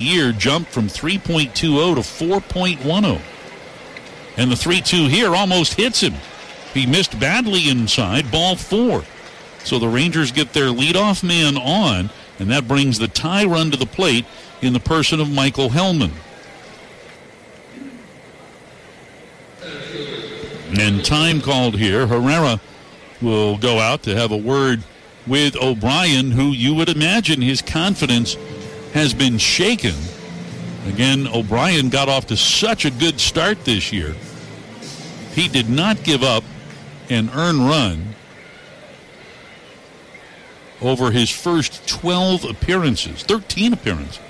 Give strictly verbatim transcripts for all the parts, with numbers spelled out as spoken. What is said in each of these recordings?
year jumped from three point two oh to four point one oh. And the three two here almost hits him. He missed badly inside, ball four. So the Rangers get their leadoff man on, and that brings the tie run to the plate in the person of Michael Hellman. And time called here. Herrera will go out to have a word with O'Brien, who you would imagine his confidence has been shaken. Again, O'Brien got off to such a good start this year. He did not give up an earned run over his first twelve appearances, thirteen appearances.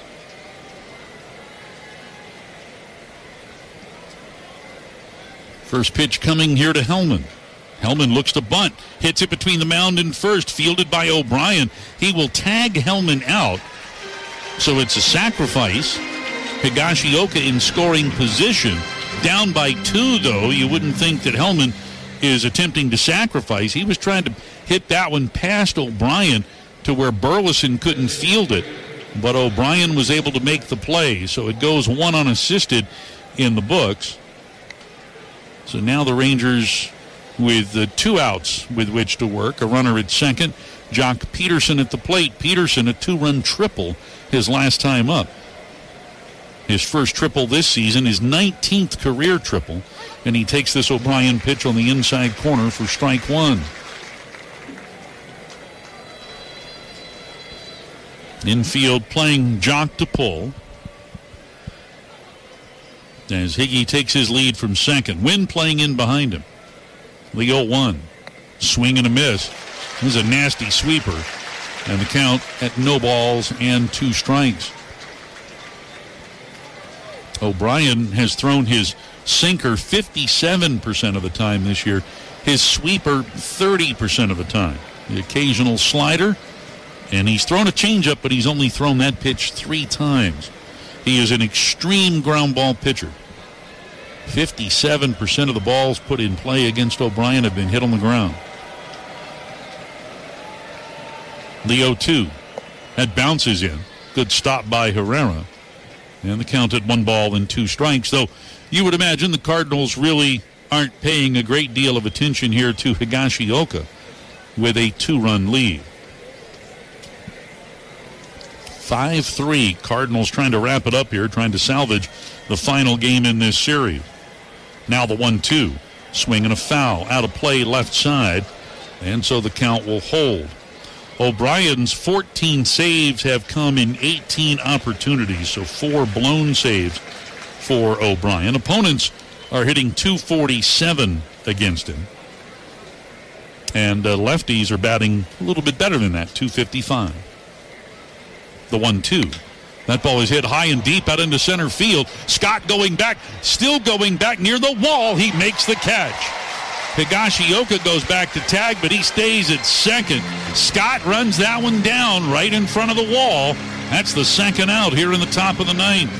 First pitch coming here to Hellman. Hellman looks to bunt, hits it between the mound and first, fielded by O'Brien. He will tag Hellman out, so it's a sacrifice. Higashioka in scoring position. Down by two, though. You wouldn't think that Hellman is attempting to sacrifice. He was trying to hit that one past O'Brien to where Burleson couldn't field it, but O'Brien was able to make the play, so it goes one unassisted in the books. So now the Rangers with the two outs with which to work. A runner at second. Jock Peterson at the plate. Peterson, a two-run triple his last time up. His first triple this season, his nineteenth career triple, and he takes this O'Brien pitch on the inside corner for strike one. Infield playing Jock to pull, as Higgy takes his lead from second. Wynn playing in behind him. The oh one. Swing and a miss. This is a nasty sweeper. And the count at no balls and two strikes. O'Brien has thrown his sinker fifty-seven percent of the time this year. His sweeper thirty percent of the time. The occasional slider. And he's thrown a changeup, but he's only thrown that pitch three times. He is an extreme ground ball pitcher. fifty-seven percent of the balls put in play against O'Brien have been hit on the ground. The oh two. That bounces in. Good stop by Herrera. And the count at one ball and two strikes. Though you would imagine the Cardinals really aren't paying a great deal of attention here to Higashioka with a two-run lead. five three. Cardinals trying to wrap it up here, trying to salvage the final game in this series. Now the one two. Swing and a foul. Out of play left side. And so the count will hold. O'Brien's fourteen saves have come in eighteen opportunities, so four blown saves for O'Brien. Opponents are hitting two forty-seven against him. And uh, lefties are batting a little bit better than that, two fifty-five. The one two. That ball is hit high and deep out into center field. Scott going back, still going back near the wall. He makes the catch. Higashioka goes back to tag, but he stays at second. Scott runs that one down right in front of the wall. That's the second out here in the top of the ninth.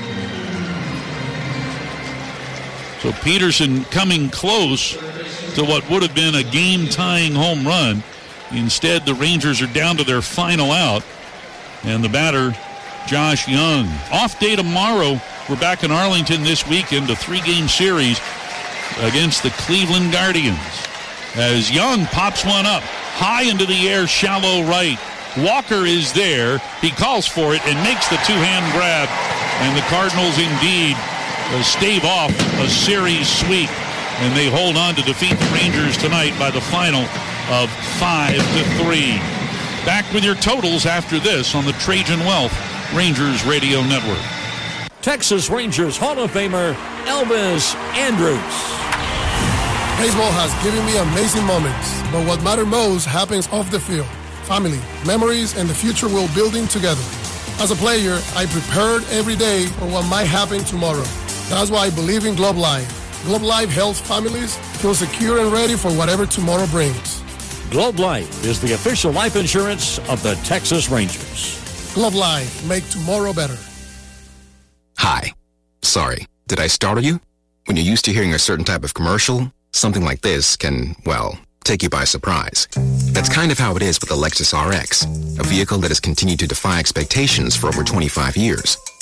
So Peterson coming close to what would have been a game-tying home run. Instead, the Rangers are down to their final out. And the batter, Josh Young. Off day tomorrow. We're back in Arlington this weekend, a three-game series against the Cleveland Guardians. As Young pops one up, high into the air, shallow right. Walker is there. He calls for it and makes the two-hand grab. And the Cardinals indeed uh, stave off a series sweep. And they hold on to defeat the Rangers tonight by the final of five to three. Back with your totals after this on the Trajan Wealth Rangers Radio Network. Texas Rangers Hall of Famer Elvis Andrus. Baseball has given me amazing moments, but what matters most happens off the field. Family, memories, and the future we're building together. As a player, I prepared every day for what might happen tomorrow. That's why I believe in Globe Life. Globe Life helps families feel secure and ready for whatever tomorrow brings. Globe Life is the official life insurance of the Texas Rangers. Globe Life, make tomorrow better. Hi. Sorry, did I startle you? When you're used to hearing a certain type of commercial, something like this can, well, take you by surprise. That's kind of how it is with the Lexus R X, a vehicle that has continued to defy expectations for over twenty-five years.